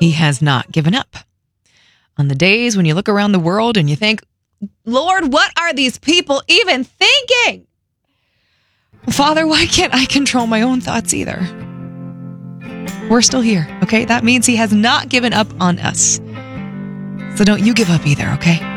He has not given up. On the days when you look around the world and you think, Lord, what are these people even thinking? Father, why can't I control my own thoughts either? We're still here, okay? That means he has not given up on us. So don't you give up either, okay?